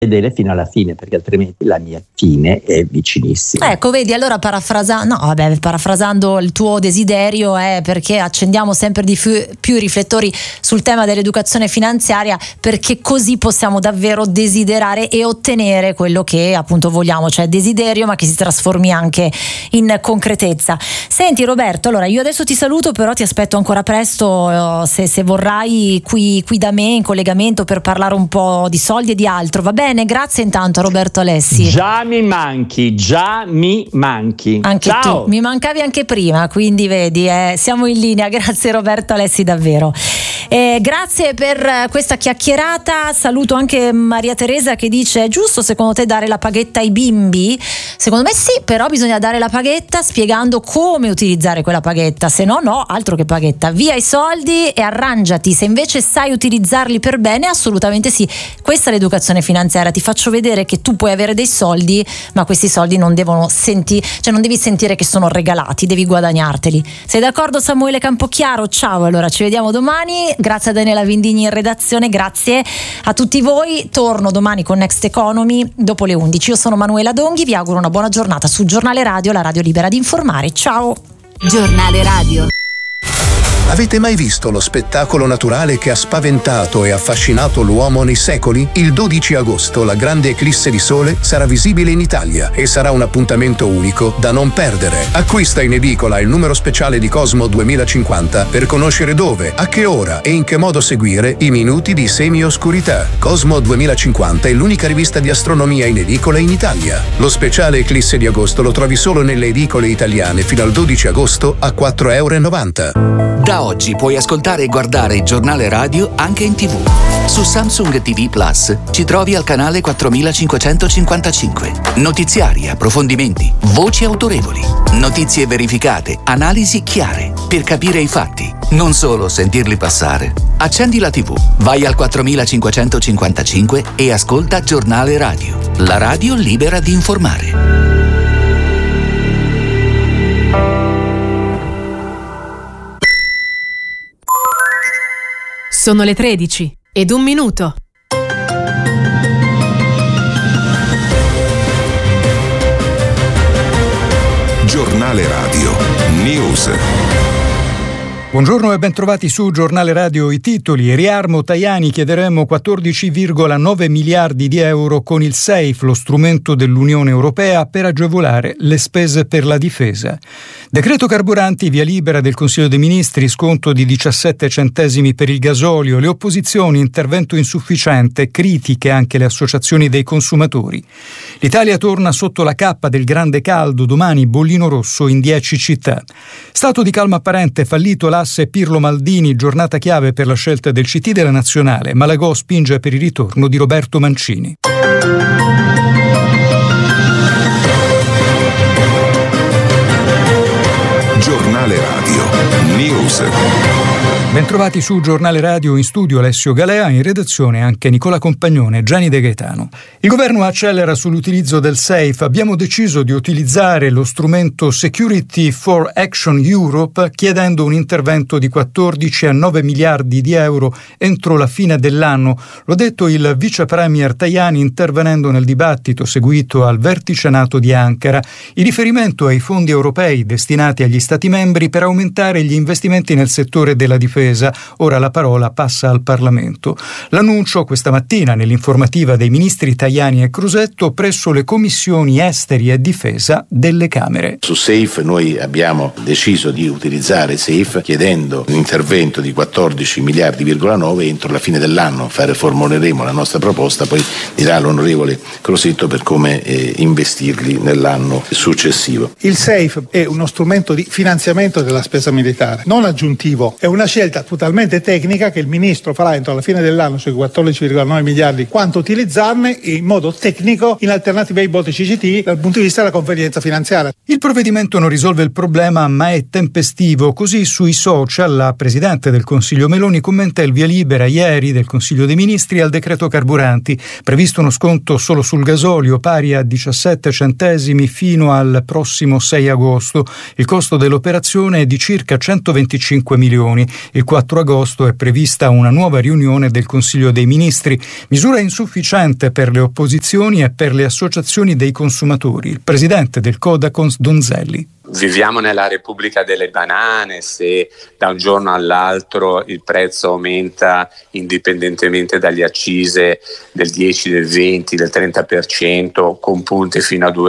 fedele fino alla fine, perché altrimenti la mia fine è vicinissima. Ecco, vedi, allora parafrasando il tuo desiderio è perché accendiamo sempre di più i riflettori sul tema dell'educazione finanziaria, perché così possiamo davvero desiderare e ottenere quello che appunto vogliamo, cioè desiderio ma che si trasformi anche in concretezza. Senti Roberto, allora io adesso ti saluto, però ti aspetto ancora presto se vorrai qui da me in collegamento per parlare un po' di soldi e di altro, va bene? Grazie intanto a Roberto Alessi. Già mi manchi. Anche ciao. Tu, mi mancavi anche prima, quindi vedi, siamo in linea. Grazie Roberto Alessi davvero. Grazie per questa chiacchierata. Saluto anche Maria Teresa che dice: è giusto secondo te dare la paghetta ai bimbi? Secondo me sì, però bisogna dare la paghetta spiegando come utilizzare quella paghetta, se no altro che paghetta, via i soldi e arrangiati. Se invece sai utilizzarli per bene, assolutamente sì, questa è l'educazione finanziaria. Ti faccio vedere che tu puoi avere dei soldi, ma questi soldi non devono non devi sentire che sono regalati, devi guadagnarteli. Sei d'accordo Samuele Campochiaro? Ciao, allora ci vediamo domani. Grazie a Daniela Vindini in redazione, grazie a tutti voi. Torno domani con Next Economy dopo le 11. Io sono Manuela Donghi, vi auguro una buona giornata su Giornale Radio, la radio libera di informare. Ciao. Giornale Radio. Avete mai visto lo spettacolo naturale che ha spaventato e affascinato l'uomo nei secoli? Il 12 agosto la grande eclisse di sole sarà visibile in Italia e sarà un appuntamento unico da non perdere. Acquista in edicola il numero speciale di Cosmo 2050 per conoscere dove, a che ora e in che modo seguire i minuti di semi-oscurità. Cosmo 2050 è l'unica rivista di astronomia in edicola in Italia. Lo speciale eclisse di agosto lo trovi solo nelle edicole italiane fino al 12 agosto a €4,90. Da oggi puoi ascoltare e guardare il Giornale Radio anche in TV. Su Samsung TV Plus ci trovi al canale 4555. Notiziari, approfondimenti, voci autorevoli, notizie verificate, analisi chiare, per capire i fatti, non solo sentirli passare. Accendi la TV, vai al 4555 e ascolta Giornale Radio, la radio libera di informare. Sono le 13:01. Giornale Radio News. Buongiorno e bentrovati su Giornale Radio. I titoli: riarmo Tajani, chiederemo 14,9 miliardi di euro con il SAFE, lo strumento dell'Unione Europea per agevolare le spese per la difesa. Decreto carburanti, via libera del Consiglio dei Ministri, sconto di 17 centesimi per il gasolio, le opposizioni, intervento insufficiente, critiche anche le associazioni dei consumatori. L'Italia torna sotto la cappa del grande caldo, domani bollino rosso in 10 città. Stato di calma apparente, fallito l'asse Pirlo Maldini, giornata chiave per la scelta del CT della Nazionale. Malagò spinge per il ritorno di Roberto Mancini. Giornale Radio News. Bentrovati su Giornale Radio, in studio Alessio Galea, in redazione anche Nicola Compagnone e Gianni De Gaetano. Il governo accelera sull'utilizzo del SAFE. Abbiamo deciso di utilizzare lo strumento Security for Action Europe chiedendo un intervento di 14 a 9 miliardi di euro entro la fine dell'anno. L'ha detto il vice premier Tajani intervenendo nel dibattito seguito al vertice NATO di Ankara. Il riferimento ai fondi europei destinati agli Stati membri per aumentare gli investimenti nel settore della difesa. Ora la parola passa al Parlamento. L'annuncio questa mattina nell'informativa dei ministri Tajani e Crosetto presso le commissioni esteri e difesa delle Camere. Su SAFE noi abbiamo deciso di utilizzare SAFE chiedendo un intervento di 14 miliardi,9 entro la fine dell'anno. Formuleremo la nostra proposta, poi dirà l'onorevole Crosetto per come investirli nell'anno successivo. Il SAFE è uno strumento di finanziamento della spesa militare, non aggiuntivo, è una scelta totalmente tecnica che il ministro farà entro la fine dell'anno sui 14,9 miliardi quanto utilizzarne in modo tecnico in alternativa ai BOT CCT dal punto di vista della convenienza finanziaria. Il provvedimento non risolve il problema ma è tempestivo, così sui social la Presidente del Consiglio Meloni commenta il via libera ieri del Consiglio dei Ministri al decreto carburanti, previsto uno sconto solo sul gasolio pari a 17 centesimi fino al prossimo 6 agosto. Il costo dell'operazione dotazione di circa 125 milioni. Il 4 agosto è prevista una nuova riunione del Consiglio dei Ministri, misura insufficiente per le opposizioni e per le associazioni dei consumatori. Il presidente del Codacons, Donzelli. Viviamo nella Repubblica delle banane. Se da un giorno all'altro il prezzo aumenta indipendentemente dalle accise del 10, del 20, del 30%, con punte fino a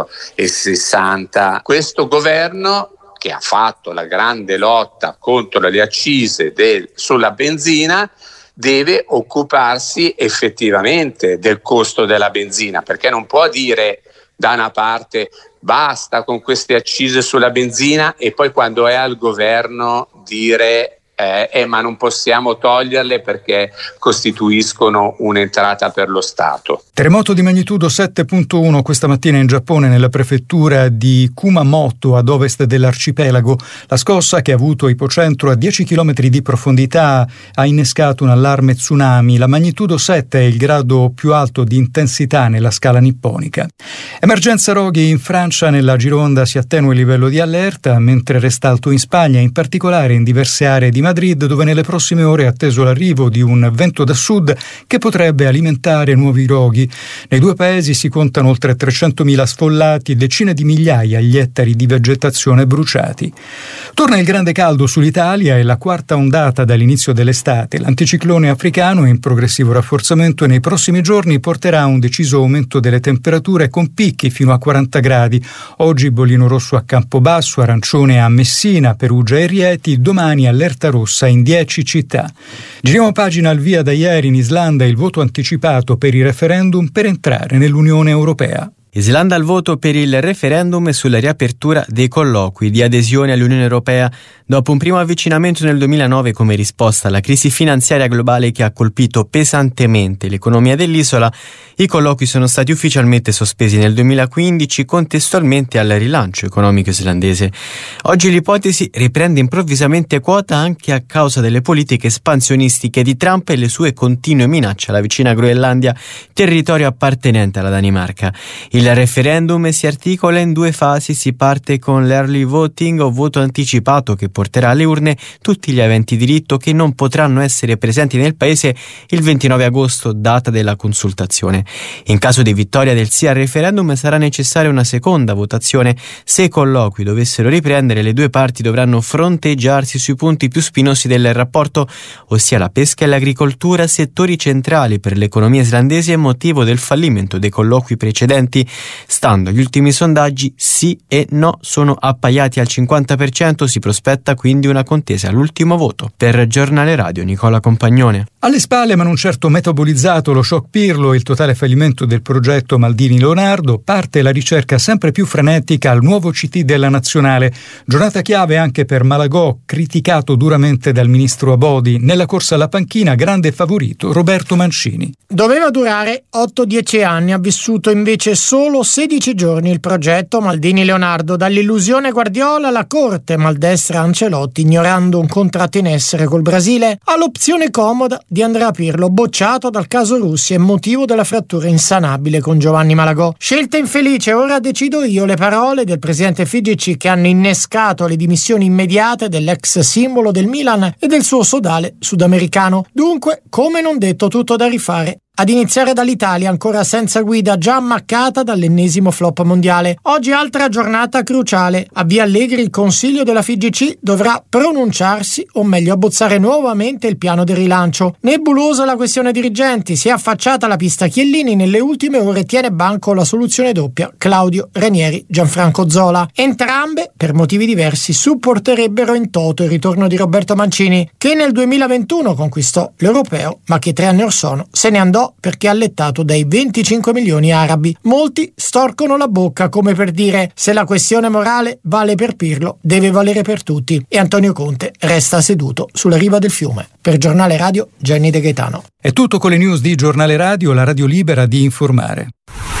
2,60 €, questo governo, che ha fatto la grande lotta contro le accise sulla benzina, deve occuparsi effettivamente del costo della benzina, perché non può dire da una parte basta con queste accise sulla benzina e poi quando è al governo dire ma non possiamo toglierle perché costituiscono un'entrata per lo Stato. Terremoto di magnitudo 7.1 questa mattina in Giappone, nella prefettura di Kumamoto, ad ovest dell'arcipelago. La scossa, che ha avuto ipocentro a 10 km di profondità, ha innescato un allarme tsunami. La magnitudo 7 è il grado più alto di intensità nella scala nipponica. Emergenza roghi in Francia. Nella Gironda si attenua il livello di allerta, mentre resta alto in Spagna, in particolare in diverse aree di Madrid, dove nelle prossime ore è atteso l'arrivo di un vento da sud che potrebbe alimentare nuovi roghi. Nei due paesi si contano oltre 300.000 sfollati e decine di migliaia gli ettari di vegetazione bruciati. Torna il grande caldo sull'Italia e la quarta ondata dall'inizio dell'estate. L'anticiclone africano è in progressivo rafforzamento e nei prossimi giorni porterà a un deciso aumento delle temperature con picchi fino a 40 gradi. Oggi bollino rosso a Campobasso, arancione a Messina, Perugia e Rieti, domani allerta rossa in 10 città. Giriamo pagina. Al via da ieri in Islanda il voto anticipato per il referendum per entrare nell'Unione Europea. Islanda al voto per il referendum sulla riapertura dei colloqui di adesione all'Unione Europea dopo un primo avvicinamento nel 2009 come risposta alla crisi finanziaria globale che ha colpito pesantemente l'economia dell'isola. I colloqui sono stati ufficialmente sospesi nel 2015 contestualmente al rilancio economico islandese. Oggi l'ipotesi riprende improvvisamente quota anche a causa delle politiche espansionistiche di Trump e le sue continue minacce alla vicina Groenlandia, territorio appartenente alla Danimarca. Il referendum si articola in due fasi. Si parte con l'early voting o voto anticipato che porterà alle urne tutti gli aventi diritto che non potranno essere presenti nel paese il 29 agosto, data della consultazione. In caso di vittoria del sì al referendum sarà necessaria una seconda votazione. Se i colloqui dovessero riprendere, le due parti dovranno fronteggiarsi sui punti più spinosi del rapporto, ossia la pesca e l'agricoltura, settori centrali per l'economia islandese e motivo del fallimento dei colloqui precedenti. Stando agli ultimi sondaggi, sì e no sono appaiati al 50%, si prospetta quindi una contesa all'ultimo voto. Per Giornale Radio, Nicola Compagnone. Alle spalle, ma non certo metabolizzato, lo shock Pirlo e il totale fallimento del progetto Maldini-Leonardo, parte la ricerca sempre più frenetica al nuovo CT della Nazionale. Giornata chiave anche per Malagò, criticato duramente dal ministro Abodi. Nella corsa alla panchina, grande favorito Roberto Mancini. Doveva durare 8-10 anni, ha vissuto invece solo 16 giorni il progetto Maldini-Leonardo, dall'illusione Guardiola alla corte maldestra Ancelotti, ignorando un contratto in essere col Brasile, all'opzione comoda di Andrea Pirlo, bocciato dal caso Russia e motivo della frattura insanabile con Giovanni Malagò. Scelta infelice, ora decido io, le parole del presidente FIGC che hanno innescato le dimissioni immediate dell'ex simbolo del Milan e del suo sodale sudamericano. Dunque, come non detto, tutto da rifare. Ad iniziare dall'Italia, ancora senza guida, già ammaccata dall'ennesimo flop mondiale. Oggi altra giornata cruciale. A Via Allegri il Consiglio della FIGC dovrà pronunciarsi, o meglio abbozzare nuovamente il piano di rilancio. Nebulosa la questione dirigenti, si è affacciata la pista Chiellini, nelle ultime ore tiene banco la soluzione doppia Claudio Ranieri Gianfranco Zola. Entrambe, per motivi diversi, supporterebbero in toto il ritorno di Roberto Mancini, che nel 2021 conquistò l'Europeo, ma che 3 anni or sono se ne andò perché allettato dai 25 milioni arabi. Molti storcono la bocca come per dire: se la questione morale vale per Pirlo, deve valere per tutti. E Antonio Conte resta seduto sulla riva del fiume. Per Giornale Radio, Gianni De Gaetano. È tutto con le news di Giornale Radio, la radio libera di informare.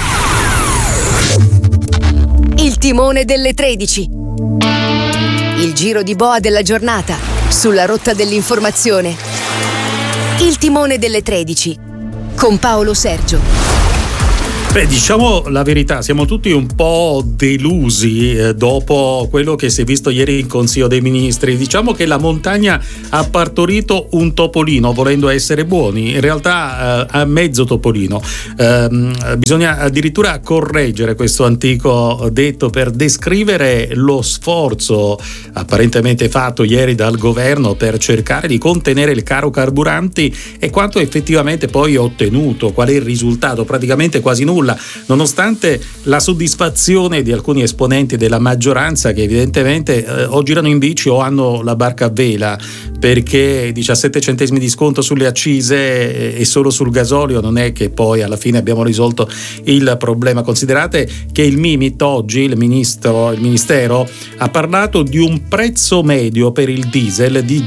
Il timone delle 13. Il giro di boa della giornata sulla rotta dell'informazione. Il timone delle 13. Con Paolo Sergio. Beh, diciamo la verità, siamo tutti un po' delusi dopo quello che si è visto ieri in Consiglio dei Ministri. Diciamo che la montagna ha partorito un topolino, volendo essere buoni, in realtà ha mezzo topolino. Bisogna addirittura correggere questo antico detto per descrivere lo sforzo apparentemente fatto ieri dal governo per cercare di contenere il caro carburanti e quanto effettivamente poi ottenuto, qual è il risultato, praticamente quasi nulla, nonostante la soddisfazione di alcuni esponenti della maggioranza che evidentemente o girano in bici o hanno la barca a vela, perché 17 centesimi di sconto sulle accise e solo sul gasolio non è che poi alla fine abbiamo risolto il problema. Considerate che il Mimit oggi, il Ministero ha parlato di un prezzo medio per il diesel di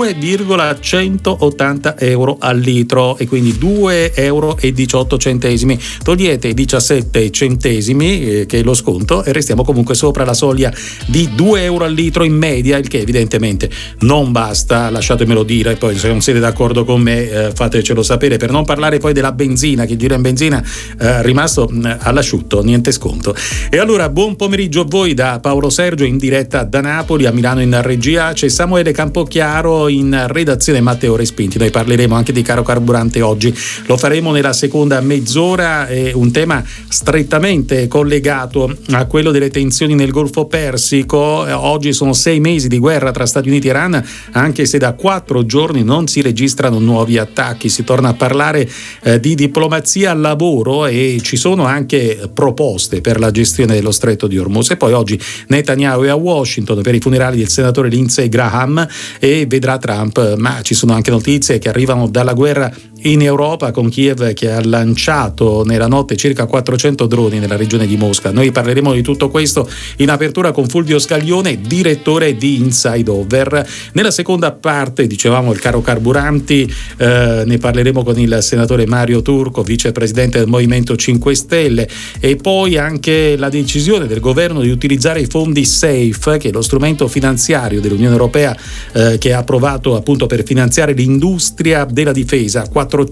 2,180 euro al litro e quindi 2,18 euro. Togliete i 17 centesimi che è lo sconto e restiamo comunque sopra la soglia di 2 euro al litro in media, il che evidentemente non basta, lasciatemelo dire. Poi se non siete d'accordo con me fatecelo sapere, per non parlare poi della benzina, che gira in benzina rimasto all'asciutto, niente sconto. E allora buon pomeriggio a voi da Paolo Sergio in diretta da Napoli. A Milano in regia c'è Samuele Campochiaro, in redazione Matteo Respinti. Noi parleremo anche di caro carburante oggi, lo faremo nella seconda mezz'ora. È un tema strettamente collegato a quello delle tensioni nel Golfo Persico. Oggi sono 6 mesi di guerra tra Stati Uniti e Iran, anche se da 4 giorni non si registrano nuovi attacchi. Si torna a parlare di diplomazia al lavoro e ci sono anche proposte per la gestione dello stretto di Hormuz. E poi oggi Netanyahu è a Washington per i funerali del senatore Lindsey Graham e vedrà Trump, ma ci sono anche notizie che arrivano dalla guerra in Europa, con Kiev che ha lanciato nella notte circa 400 droni nella regione di Mosca. Noi parleremo di tutto questo in apertura con Fulvio Scaglione, direttore di Inside Over. Nella seconda parte, dicevamo, il caro carburanti, ne parleremo con il senatore Mario Turco, vicepresidente del Movimento 5 Stelle, e poi anche la decisione del governo di utilizzare i fondi SAFE, che è lo strumento finanziario dell'Unione Europea che ha approvato appunto per finanziare l'industria della difesa,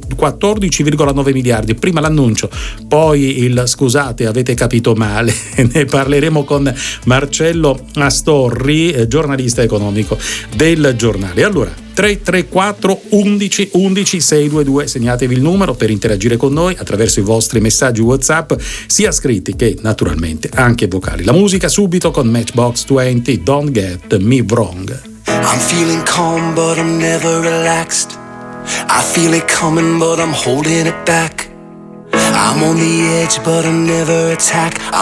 14,9 miliardi. Prima l'annuncio, poi il scusate avete capito male. Ne parleremo con Marcello Astorri, giornalista economico del Giornale. Allora 334 11 11 622, segnatevi il numero per interagire con noi attraverso i vostri messaggi WhatsApp, sia scritti che naturalmente anche vocali. La musica subito con Matchbox 20, Don't Get Me Wrong. I'm feeling calm but I'm never relaxed. I feel it coming but I'm holding it back. I'm on the edge but I never attack.